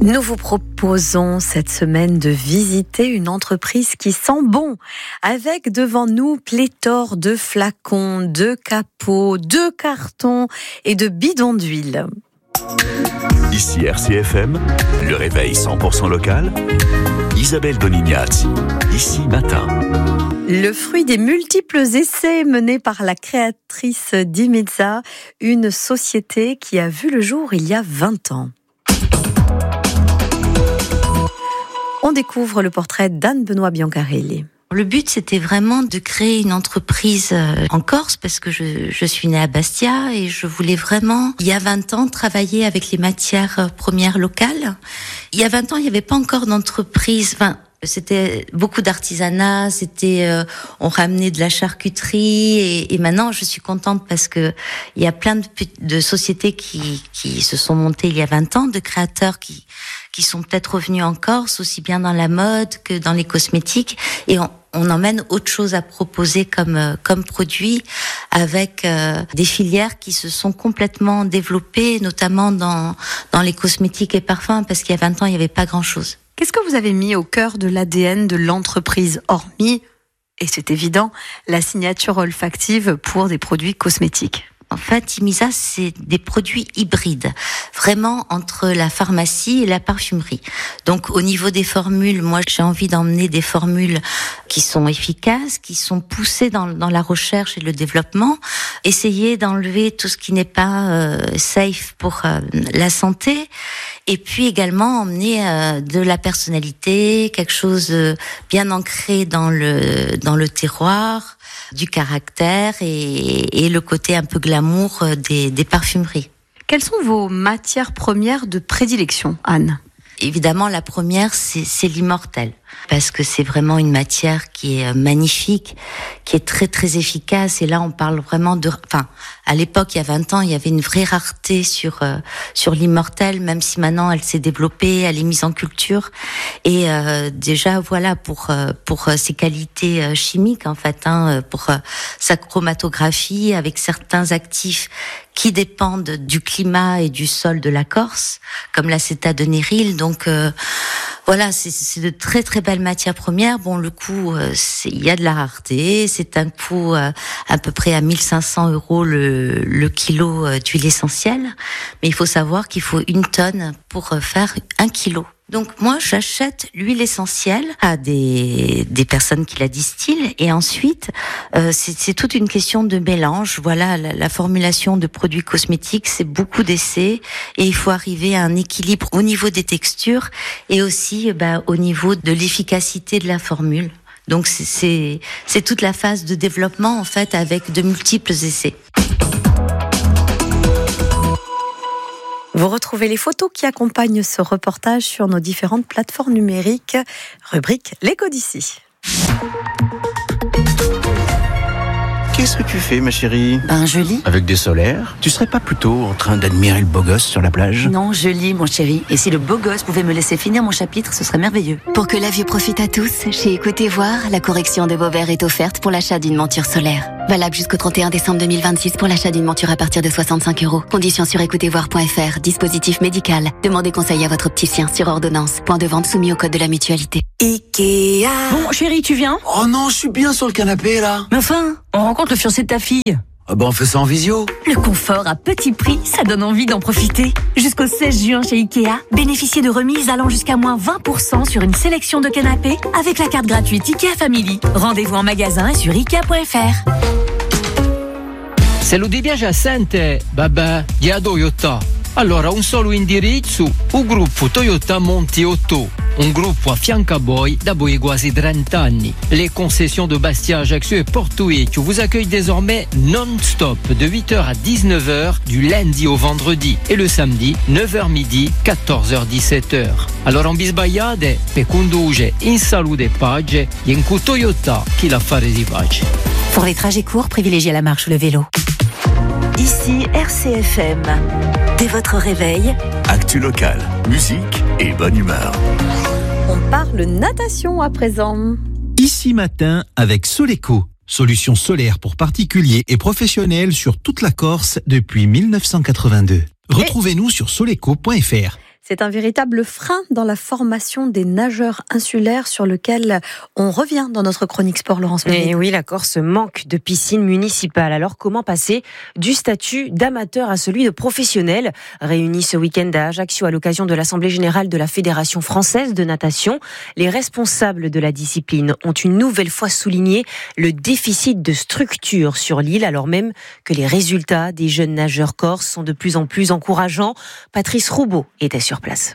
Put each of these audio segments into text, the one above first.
Nous vous proposons cette semaine de visiter une entreprise qui sent bon, avec devant nous pléthore de flacons, de capots, de cartons et de bidons d'huile. Ici RCFM, le réveil 100% local, Isabelle Donignazzi, ici matin. Le fruit des multiples essais menés par la créatrice d'Imezza, une société qui a vu le jour il y a 20 ans. On découvre le portrait d'Anne-Benoît Biancarelli. Le but, c'était vraiment de créer une entreprise en Corse, parce que je suis née à Bastia et je voulais vraiment, il y a 20 ans, travailler avec les matières premières locales. Il y a 20 ans, il n'y avait pas encore d'entreprise, c'était beaucoup d'artisanat, on ramenait de la charcuterie et maintenant je suis contente parce que il y a plein de sociétés qui se sont montées il y a 20 ans, de créateurs qui sont peut-être revenus en Corse, aussi bien dans la mode que dans les cosmétiques, et on emmène autre chose à proposer comme produit, avec des filières qui se sont complètement développées, notamment dans les cosmétiques et parfums, parce qu'il y a 20 ans, il n'y avait pas grand-chose. Qu'est-ce que vous avez mis au cœur de l'ADN de l'entreprise, hormis, et c'est évident, la signature olfactive pour des produits cosmétiques ? En fait, Imezza, c'est des produits hybrides, vraiment entre la pharmacie et la parfumerie. Donc, au niveau des formules, moi, j'ai envie d'emmener des formules qui sont efficaces, qui sont poussées dans la recherche et le développement, essayer d'enlever tout ce qui n'est pas safe pour la santé, et puis également emmener de la personnalité, quelque chose bien ancré dans le terroir, du caractère et le côté un peu glamour des parfumeries. Quelles sont vos matières premières de prédilection, Anne ? Évidemment, la première, c'est l'immortel, parce que c'est vraiment une matière qui est magnifique, qui est très très efficace. Et là, on parle vraiment à l'époque, il y a 20 ans, il y avait une vraie rareté sur l'immortel, même si maintenant elle s'est développée, elle est mise en culture. Et déjà, voilà, pour ses qualités chimiques, en fait, pour sa chromatographie, avec certains actifs qui dépendent du climat et du sol de la Corse, comme l'acétadénéryle. Donc voilà, c'est de très très belles matières premières. Bon, le coût, il y a de la rareté. C'est un coût à peu près à 1500 € le kilo d'huile essentielle. Mais il faut savoir qu'il faut 1 tonne pour faire 1 kilo. Donc moi, j'achète l'huile essentielle à des personnes qui la distillent, et ensuite c'est toute une question de mélange. Voilà, la formulation de produits cosmétiques, c'est beaucoup d'essais, et il faut arriver à un équilibre au niveau des textures et aussi au niveau de l'efficacité de la formule. Donc c'est toute la phase de développement, en fait, avec de multiples essais. Vous retrouvez les photos qui accompagnent ce reportage sur nos différentes plateformes numériques, rubrique L'Écho d'ici. Qu'est-ce que tu fais, ma chérie ? Je lis. Avec des solaires ? Tu serais pas plutôt en train d'admirer le beau gosse sur la plage ? Non, je lis, mon chéri. Et si le beau gosse pouvait me laisser finir mon chapitre, ce serait merveilleux. Pour que la vue profite à tous, chez Écoutez Voir, la correction de vos verres est offerte pour l'achat d'une monture solaire. Valable jusqu'au 31 décembre 2026 pour l'achat d'une monture à partir de 65 €. Conditions sur écoutezvoir.fr. Dispositif médical. Demandez conseil à votre opticien sur ordonnance. Point de vente soumis au code de la mutualité. Ikea. Bon, chéri, tu viens ? Oh non, je suis bien sur le canapé, là. Mais enfin, on rencontre le fiancé de ta fille. On fait ça en visio. Le confort à petit prix, ça donne envie d'en profiter. Jusqu'au 16 juin chez Ikea, bénéficiez de remises allant jusqu'à moins 20% sur une sélection de canapés avec la carte gratuite Ikea Family. Rendez-vous en magasin et sur Ikea.fr. Se lo ti piace assente, vabbè, gli a Toyota. Allora un solo indirizzo, il gruppo Toyota Monti 8, un gruppo a fianco a voi da quasi 30 anni. Les concessions de Bastia, Ajaccio et Porto-Vecchio vous accueillent désormais non-stop de 8h à 19h du lundi au vendredi et le samedi 9h midi, 14h 17h. Allora non vi sbagliate, per condurre in salute e pace, e in Toyota chi l'affare si face. Pour les trajets courts, privilégiez la marche ou le vélo. Ici RCFM. Dès votre réveil, Actu locale, musique et bonne humeur. On parle natation à présent. Ici matin avec Soleco, solution solaire pour particuliers et professionnels sur toute la Corse depuis 1982. Retrouvez-nous sur soleco.fr. C'est un véritable frein dans la formation des nageurs insulaires sur lequel on revient dans notre chronique sport, Laurence Perrier. Et oui, la Corse manque de piscines municipales. Alors comment passer du statut d'amateur à celui de professionnel? Réunis ce week-end à Ajaccio à l'occasion de l'Assemblée générale de la Fédération française de natation, les responsables de la discipline ont une nouvelle fois souligné le déficit de structure sur l'île, alors même que les résultats des jeunes nageurs corses sont de plus en plus encourageants. Patrice Roubaud était sur place.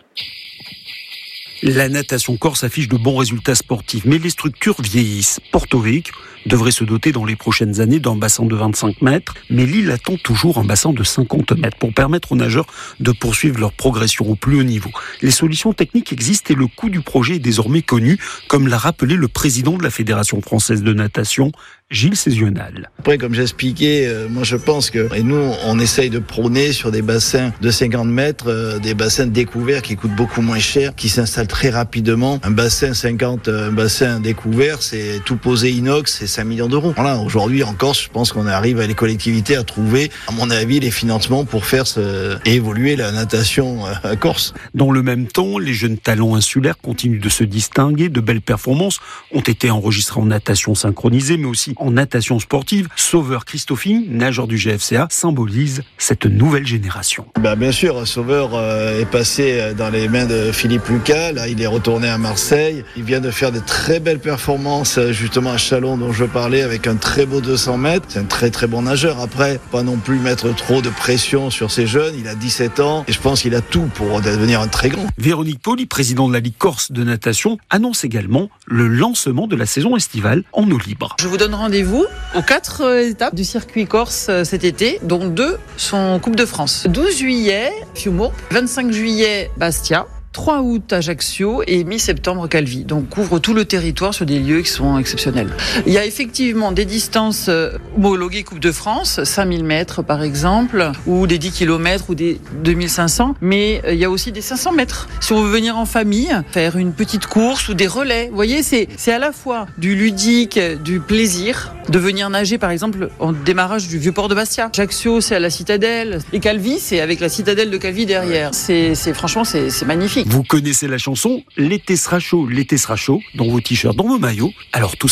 La natation corse affiche de bons résultats sportifs, mais les structures vieillissent. Porto Rico devrait se doter dans les prochaines années d'un bassin de 25 mètres, mais l'île attend toujours un bassin de 50 mètres pour permettre aux nageurs de poursuivre leur progression au plus haut niveau. Les solutions techniques existent et le coût du projet est désormais connu, comme l'a rappelé le président de la Fédération française de natation, Gilles Sézional. Après, comme j'expliquais, moi je pense que, et nous on essaye de prôner sur des bassins de 50 mètres, des bassins découverts qui coûtent beaucoup moins cher, qui s'installent très rapidement. Un bassin 50, un bassin découvert, c'est tout posé inox, c'est 5 millions d'euros. Voilà, aujourd'hui en Corse, je pense qu'on arrive à les collectivités à trouver, à mon avis, les financements pour faire évoluer la natation à Corse. Dans le même temps, les jeunes talents insulaires continuent de se distinguer. De belles performances ont été enregistrées en natation synchronisée, mais aussi en natation sportive. Sauveur Christophine, nageur du GFCA, symbolise cette nouvelle génération. Bien sûr, Sauveur est passé dans les mains de Philippe Lucas. Là, il est retourné à Marseille. Il vient de faire de très belles performances justement à Chalon dont je parlais, avec un très beau 200 mètres. C'est un très très bon nageur. Après, pas non plus mettre trop de pression sur ces jeunes. Il a 17 ans et je pense qu'il a tout pour devenir un très grand. Véronique Poli, président de la Ligue Corse de natation, annonce également le lancement de la saison estivale en eau libre. Je vous donne rendez-vous aux 4 étapes du circuit corse cet été, dont 2 sont Coupe de France. 12 juillet, Fiumo, 25 juillet, Bastia, 3 août Ajaccio et mi-septembre Calvi. Donc couvre tout le territoire sur des lieux qui sont exceptionnels. Il y a effectivement des distances homologuées Coupe de France, 5000 mètres par exemple, ou des 10 km ou des 2500, mais il y a aussi des 500 mètres. Si on veut venir en famille, faire une petite course ou des relais, vous voyez, c'est à la fois du ludique, du plaisir, de venir nager par exemple en démarrage du Vieux-Port de Bastia. Ajaccio, c'est à la Citadelle, et Calvi, c'est avec la Citadelle de Calvi derrière. Franchement, c'est magnifique. Vous connaissez la chanson « L'été sera chaud » dans vos t-shirts, dans vos maillots. Alors tout